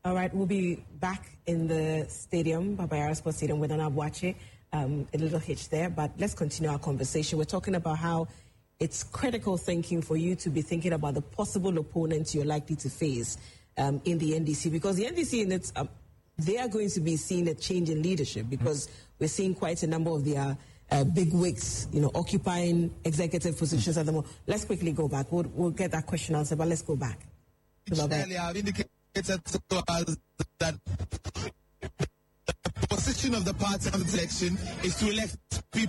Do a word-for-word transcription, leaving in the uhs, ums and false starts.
All right, we'll be back in the stadium, Baba Yara Sports Stadium with Nana Boakye. Um, a little hitch there, but let's continue our conversation. We're talking about how it's critical thinking for you to be thinking about the possible opponents you're likely to face um, in the N D C, because the N D C in its um, they are going to be seeing a change in leadership, because we're seeing quite a number of their uh, big wigs, you know, occupying executive positions at the moment. Let's quickly go back. We'll, we'll get that question answered, but let's go back. Earlier, I've indicated to us that the position of the party on the election is to elect people